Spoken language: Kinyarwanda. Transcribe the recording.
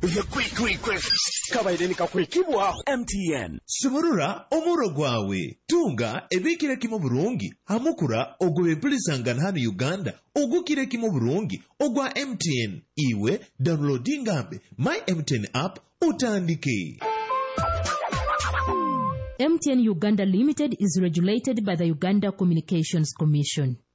MTN Sumurura omuro gwawe tunga ebikire kimo burungi hamukura ogwe mpulizangana hano Uganda ogukire kimo burungi ogwa MTN iwe downloadingambe my MTN app utandike. MTN Uganda Limited is regulated by the Uganda Communications Commission.